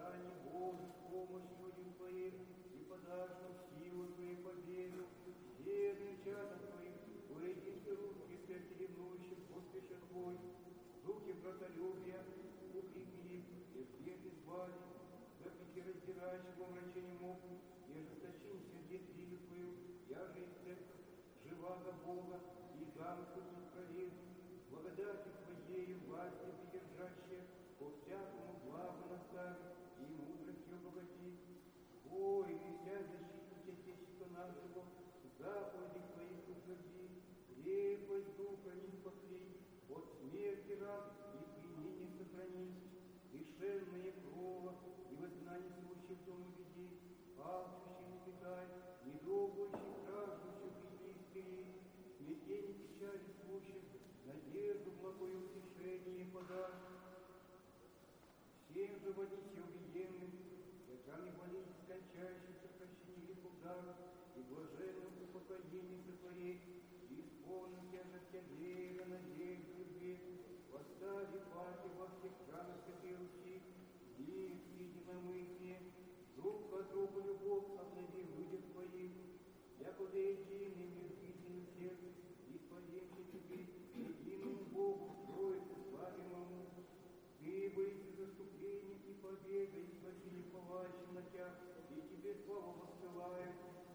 восстане Божий с помощью людям Твоим, и подашь нам силу Твою победу, верным чадом Твоим, выйди из руки смерти ревнующих, поспешен Твой, духе братолюбия, укрепи, и вдет избави, запреки раздирающего мрачения мук, и ожесточим сердец виду Твою, я же и церковь, жива за Бога, и замысл не пролив, благодати Твоею власти придержащая, по всякому благу наставить и мудростью обогати. Ой, вися защитники Отечества нашего, заповеди Твоих утверди, крепость духа не спасли, от смерти раб и пленения сохрани, лишенные крова и в изгнании сущих в дом уведи, алчущих не питай, не трогающих, страждущих и искренних, смятение печали слушай, надежду благое утешение подай. Всем же водите убиенным, врачами болезни скончающихся, прощение грехов даров и блаженным упокоение сотворить, и исполним тяжесть веры, надежды, любви, восстави пати во всех странах святой Руси, мир, единомыслие, друг к другу любовь обнови в людях Твоих, якуда единым